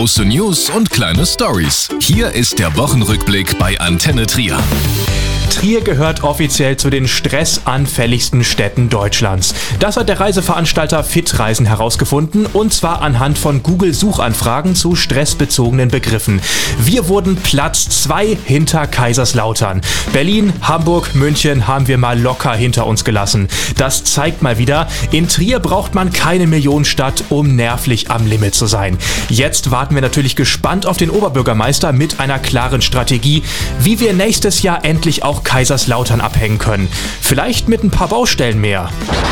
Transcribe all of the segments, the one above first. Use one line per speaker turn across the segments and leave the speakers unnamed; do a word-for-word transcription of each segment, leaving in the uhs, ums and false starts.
Große News und kleine Stories. Hier ist der Wochenrückblick bei Antenne Trier.
Trier gehört offiziell zu den stressanfälligsten Städten Deutschlands. Das hat der Reiseveranstalter Fitreisen herausgefunden, und zwar anhand von Google-Suchanfragen zu stressbezogenen Begriffen. Wir wurden Platz zwei hinter Kaiserslautern. Berlin, Hamburg, München haben wir mal locker hinter uns gelassen. Das zeigt mal wieder, in Trier braucht man keine Millionenstadt, um nervlich am Limit zu sein. Jetzt warten wir natürlich gespannt auf den Oberbürgermeister mit einer klaren Strategie, wie wir nächstes Jahr endlich auch Kaiserslautern abhängen können. Vielleicht mit ein paar Baustellen mehr.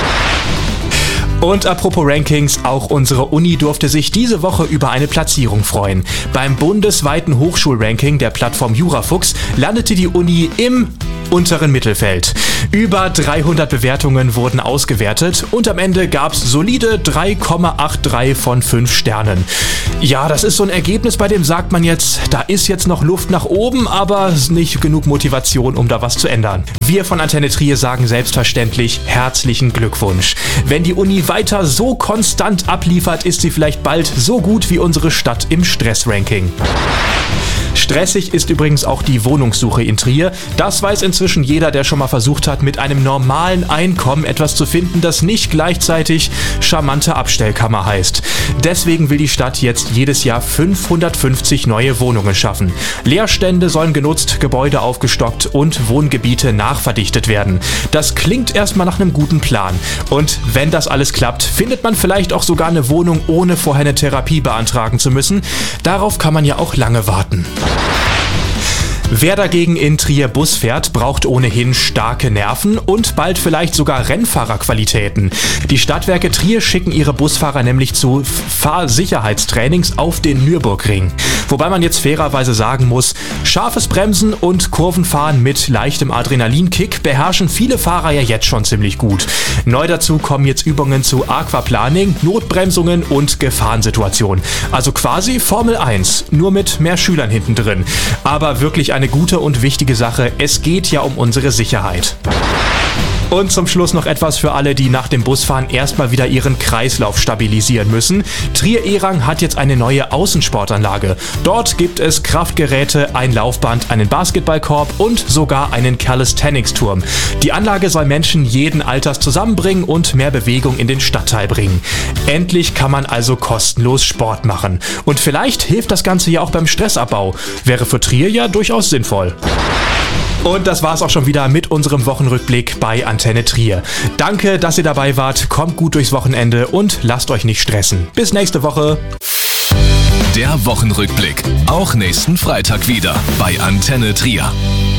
Und apropos Rankings, auch unsere Uni durfte sich diese Woche über eine Platzierung freuen. Beim bundesweiten Hochschulranking der Plattform Jurafuchs landete die Uni im unteren Mittelfeld. Über dreihundert Bewertungen wurden ausgewertet und am Ende gab es solide drei Komma dreiundachtzig von fünf Sternen. Ja, das ist so ein Ergebnis, bei dem sagt man jetzt, da ist jetzt noch Luft nach oben, aber nicht genug Motivation, um da was zu ändern. Wir von Antenne Trier sagen selbstverständlich herzlichen Glückwunsch. Wenn die Uni weiter so konstant abliefert, ist sie vielleicht bald so gut wie unsere Stadt im Stressranking. Stressig ist übrigens auch die Wohnungssuche in Trier. Das weiß inzwischen jeder, der schon mal versucht hat, mit einem normalen Einkommen etwas zu finden, das nicht gleichzeitig charmante Abstellkammer heißt. Deswegen will die Stadt jetzt jedes Jahr fünfhundertfünfzig neue Wohnungen schaffen. Leerstände sollen genutzt, Gebäude aufgestockt und Wohngebiete nachverdichtet werden. Das klingt erstmal nach einem guten Plan. Und wenn das alles klappt, findet man vielleicht auch sogar eine Wohnung, ohne vorher eine Therapie beantragen zu müssen. Darauf kann man ja auch lange warten. Wer dagegen in Trier Bus fährt, braucht ohnehin starke Nerven und bald vielleicht sogar Rennfahrerqualitäten. Die Stadtwerke Trier schicken ihre Busfahrer nämlich zu Fahrsicherheitstrainings auf den Nürburgring. Wobei man jetzt fairerweise sagen muss, scharfes Bremsen und Kurvenfahren mit leichtem Adrenalinkick beherrschen viele Fahrer ja jetzt schon ziemlich gut. Neu dazu kommen jetzt Übungen zu Aquaplaning, Notbremsungen und Gefahrensituationen. Also quasi Formel eins, nur mit mehr Schülern hinten drin. Aber wirklich ein Eine gute und wichtige Sache, es geht ja um unsere Sicherheit. Und zum Schluss noch etwas für alle, die nach dem Busfahren erstmal wieder ihren Kreislauf stabilisieren müssen. Trier-Erang hat jetzt eine neue Außensportanlage. Dort gibt es Kraftgeräte, ein Laufband, einen Basketballkorb und sogar einen Calisthenics-Turm. Die Anlage soll Menschen jeden Alters zusammenbringen und mehr Bewegung in den Stadtteil bringen. Endlich kann man also kostenlos Sport machen. Und vielleicht hilft das Ganze ja auch beim Stressabbau. Wäre für Trier ja durchaus sinnvoll. Und das war's auch schon wieder mit unserem Wochenrückblick bei Antenne Trier. Danke, dass ihr dabei wart, kommt gut durchs Wochenende und lasst euch nicht stressen. Bis nächste Woche.
Der Wochenrückblick, auch nächsten Freitag wieder bei Antenne Trier.